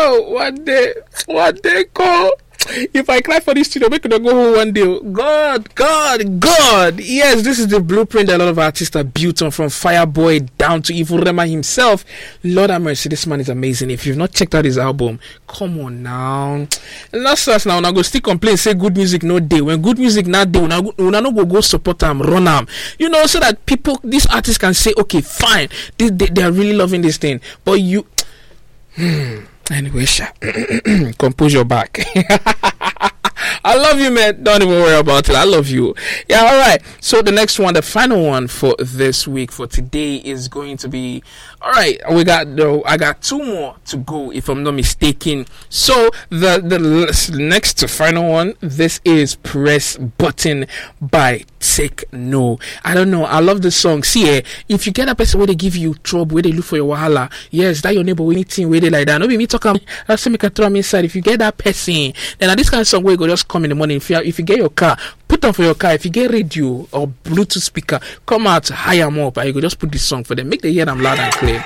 one day, call. If I cry for this studio, make it go home one day. God. Yes, this is the blueprint that a lot of artists are built on, from Fireboy down to Evil Rema himself. Lord have mercy, this man is amazing. If you've not checked out his album, come on now. Not us now. Now go still complain, say good music no day. When good music not day, we not go support them, run them. You know, so that people, these artists can say, okay, fine, they are really loving this thing. But you, anyway, compose your back. I love you, man. Don't even worry about it. I love you. Yeah, all right. So the next one, the final one for this week, for today, is going to be, all right, I got two more to go, if I'm not mistaken. So the next to final one, this is Press Button by Tekno. I don't know. I love this song. See, if you get a person where they give you trouble, where they look for your wahala, yes, that your neighbor, anything where they like that. No be me talking. I say make a throw me inside. If you get that person, then this kind of song where you go just come in the morning. If you get your car, put on for your car. If you get radio or Bluetooth speaker, come out, hire them up, and you go just put this song for them. Make them hear them loud and clear.